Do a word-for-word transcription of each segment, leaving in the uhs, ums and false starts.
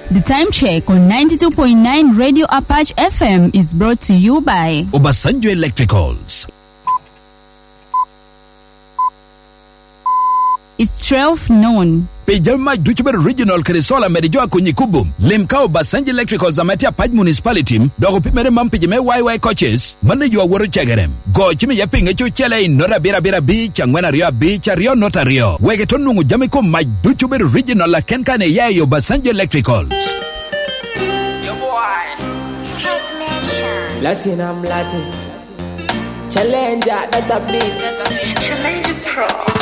The time check on ninety-two point nine Radio Apache F M is brought to you by Obasanjo Electricals. It's twelve noon. Pejama Duchber Regional Kresola Medijoa Kunyikubum. Limkao Basanji Electricals Amatia Paj Municipality. Dogo Pimere Mampijime Y Y coaches. Manajua Waru Chagarem. Go Chimi Yaping Echo Chele Nora Bira Bira Beach and Wena Rio Beach Rio Nota Rio. Wegetonu Jamiko my Duchber Regional La Kenkane Yayo Basanji Electricals. Your boy. Latin, I'm Latin. Challenger, that's a big. Challenger Pro.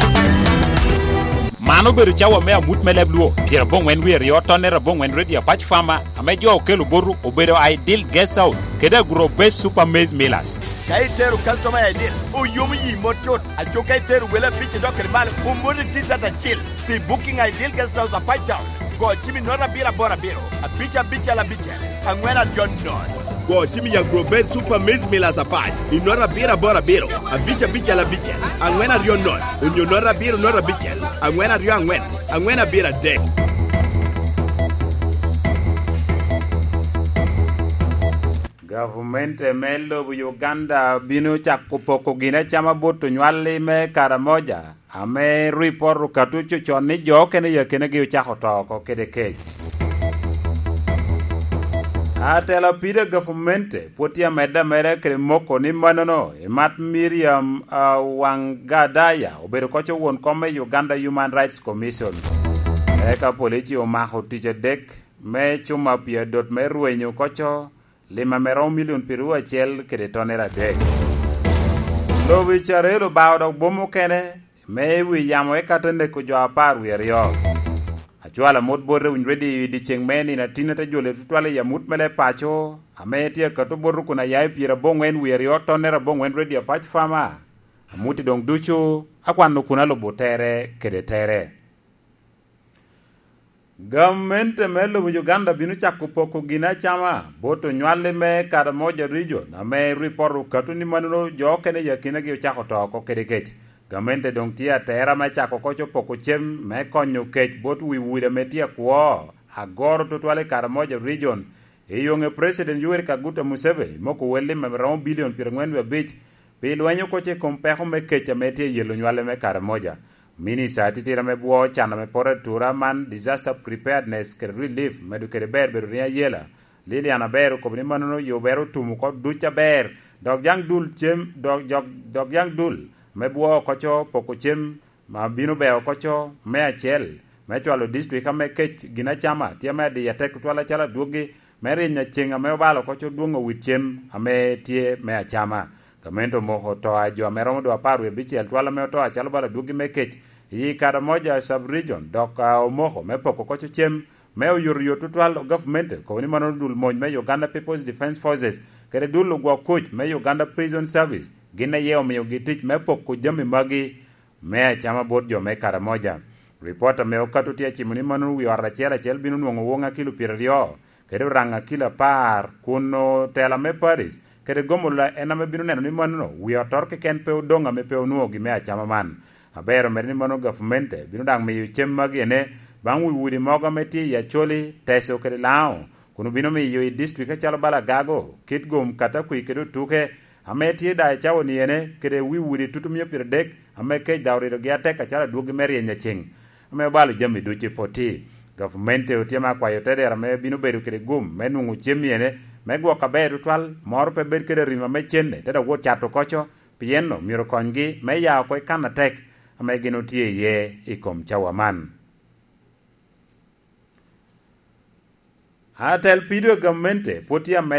Mano beru chawa mea mut melebluo. Kira bong wen we rio tonera bong wen ready Apache farmer. Amejo okelu boru obero ideal guest house. Keda grow best super maize millers. Kaiteru customer ideal. O yomu yi motot. Acho kaiteru wela pichi doker mal. Umuri tisa ta chill. Be booking ideal guest house Apache town. Go chimi nora bira bora biro. A bicha bicha la bicha. Angwena John non. Go chimi ya grow best super maize millers Apache. Inora bira bora biro. A bicha bicha la bicha. Angwena John non. Unyo nora biro nora bicha. Angwena Rio angwen. Angwena bira deck. Government melo bu Uganda binu chakupoko gina chama boto nywali me karamoja. Ame riporu katucho choni joke ne yakene gi chako toko kede kej. Atela pide government potia meda mere kre moko ni manono Emat Miriam uh, Wangadaya obero kocho won kome Uganda Human Rights Commission. Eka polici omaho tije dek me chuma pia dot me ruenyo kocho lima mero million piru achiel kede tonera dek. Lo wicharelo baodo bomo kene me wi yamo ekata ndeko jo apar wi rio. Achwala mod borre win ready di chengmeni na tinata jole tutwale ya mut mele pacho ametia kato borru kuna yai pira bongwen wi rio tonera bongwen ready Apache farmer. Amuti dong ducho akwano kuna lo botere kede tere. Government melo bu Uganda binu chakupoko gina chama boto nywale me Karamoja region na me riporu katuni manuno jokene yakine gi chako toko kede kech. Government dong tia tera me chako kocho poko chem me konyo kech boto wi wude metia kuo agoro tutwale Karamoja region iyonge President Yoweri Kaguta Museveni moko wele me rom billion pirangwenwe beach pilwanyo koche kompeho me kecha metia yelo nywale me Karamoja. Minisa titira me buo chana me pore tura man disaster preparedness ke relief medu kere ber beru ria yela Liliana beru ko ni manuno yo beru tumu ko ducha ber dog jang dul chem dog jog dog jang dul me buo kocho poko chem ma binu be kocho me achel me chwalo district ka me kech gina chama tia me di yatek twala chala duogi me rinya chenga me balo kocho duongo wichem ame tie me achama Kamendo moho to ajo ameromo do aparu e bichi altwala me to achalo bala dugi me kech yi Karamoja sub region doka omoho me poko kocho chem me oyuriyo tutwal government ko ni manon dul moj me Uganda People's Defense Forces kere dul gwa coach me Uganda Prison Service gina yeo me ogitich me poko jami magi me chama bodjo me Karamoja. Reporter me okatu tia chimuni manon wi arachera chel binu nwongo wonga kilo pirio kere ranga kila par kuno tela me Paris kere gomola ename binu neno ni manuno wi otorke ken pe udonga me pe onuo gi me achama man abero mer ni mano government binu dang me yichem magene bang wi wudi moga meti ya choli teso kere lao kuno binu me yo district ka chalo bala gago kitgum kata ku ikedo tuke ameti da chawo ni ene kere wi wudi tutumyo pirdek ameke dawri do giate ka chala duogi meri nyaching ame balo jami duchi poti government otiema kwa yotede rame binu beru kere gum menungu chemiene megwo kaberu twal mor pe ber kere rima mechende teda wo chato kocho pieno miro kongi me ya ko kana tek ame gino tie ye ikom chawaman atel pido government potia